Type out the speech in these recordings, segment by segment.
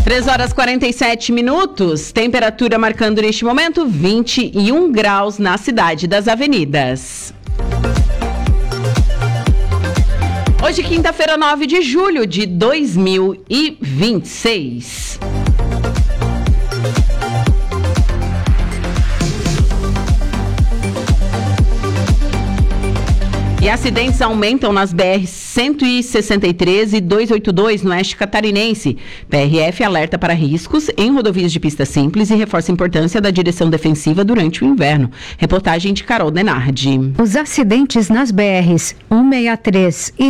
3h47, temperatura marcando neste momento 21 graus na cidade das Avenidas. Hoje, quinta-feira, 9 de julho de 2026. E acidentes aumentam nas BR-163 e 282 no oeste catarinense. PRF alerta para riscos em rodovias de pista simples e reforça a importância da direção defensiva durante o inverno. Reportagem de Carol Denardi. Os acidentes nas BRs 163 e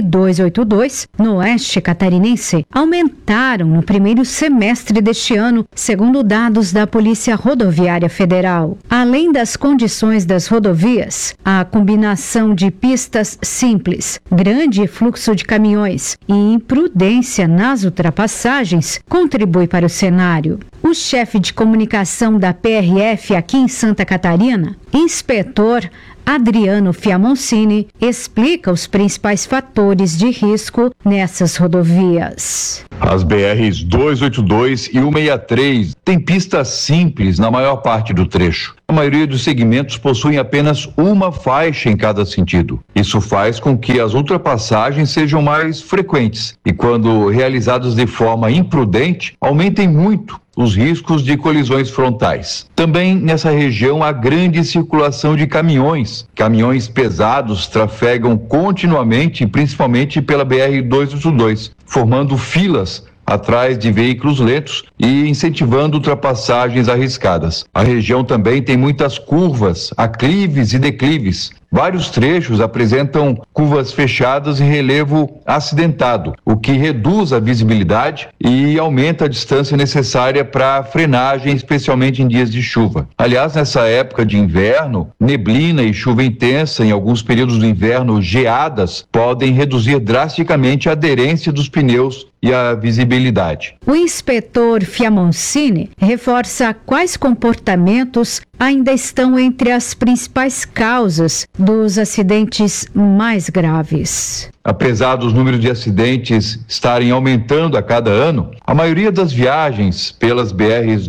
282 no oeste catarinense aumentaram no primeiro semestre deste ano, segundo dados da Polícia Rodoviária Federal. Além das condições das rodovias, a combinação de pistas simples, grande fluxo de caminhões e imprudência nas ultrapassagens contribui para o cenário. O chefe de comunicação da PRF aqui em Santa Catarina, inspetor Adriano Fiamoncini, explica os principais fatores de risco nessas rodovias. As BRs 282 e 163 têm pistas simples na maior parte do trecho. A maioria dos segmentos possuem apenas uma faixa em cada sentido. Isso faz com que as ultrapassagens sejam mais frequentes e, quando realizadas de forma imprudente, aumentem muito os riscos de colisões frontais. Também nessa região há grande circulação de caminhões. Caminhões pesados trafegam continuamente, principalmente pela BR-282, formando filas atrás de veículos lentos e incentivando ultrapassagens arriscadas. A região também tem muitas curvas, aclives e declives. Vários trechos apresentam curvas fechadas e relevo acidentado, o que reduz a visibilidade e aumenta a distância necessária para frenagem, especialmente em dias de chuva. Aliás, nessa época de inverno, neblina e chuva intensa, em alguns períodos do inverno, geadas, podem reduzir drasticamente a aderência dos pneus e a visibilidade. O inspetor Fiamoncini reforça quais comportamentos ainda estão entre as principais causas dos acidentes mais graves. Apesar dos números de acidentes estarem aumentando a cada ano, a maioria das viagens pelas BRs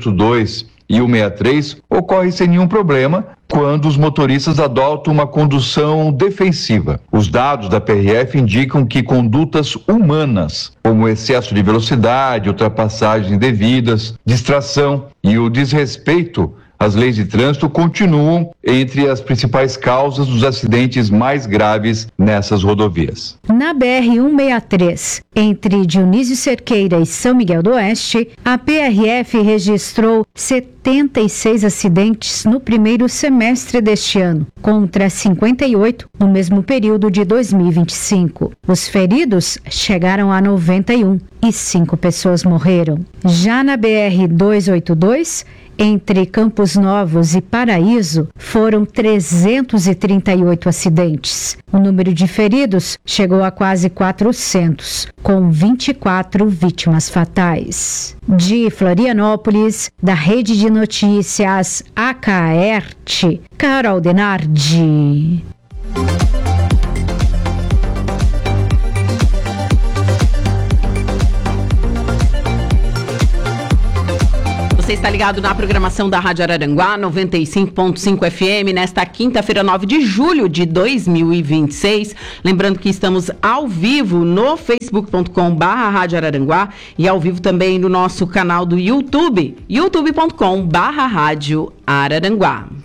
282 e 163 ocorre sem nenhum problema quando os motoristas adotam uma condução defensiva. Os dados da PRF indicam que condutas humanas, como excesso de velocidade, ultrapassagens indevidas, distração e o desrespeito às leis de trânsito continuam entre as principais causas dos acidentes mais graves nessas rodovias. Na BR-163, entre Dionísio Cerqueira e São Miguel do Oeste, a PRF registrou 76 acidentes no primeiro semestre deste ano, contra 58 no mesmo período de 2025. Os feridos chegaram a 91 e 5 pessoas morreram. Já na BR-282, entre Campos Novos e Paraíso, foram 338 acidentes. O número de feridos chegou a quase 400, com 24 vítimas fatais. De Florianópolis, da Rede de Notícias AKERT, Carol Denardi. Você está ligado na programação da Rádio Araranguá, 95.5 FM, nesta quinta-feira, 9 de julho de 2026. Lembrando que estamos ao vivo no facebook.com/Rádio Araranguá e ao vivo também no nosso canal do YouTube, youtube.com/Rádio Araranguá.